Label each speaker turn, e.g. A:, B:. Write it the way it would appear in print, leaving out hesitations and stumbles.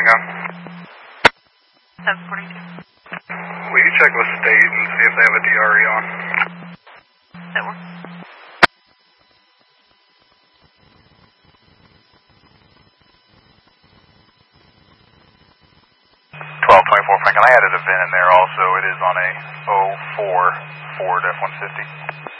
A: calling on?
B: 742.
A: Will you check with state and see if they have a DRE on?
B: That works.
C: Franklin, I added a VIN in there also. It is on a 04 Ford F-150.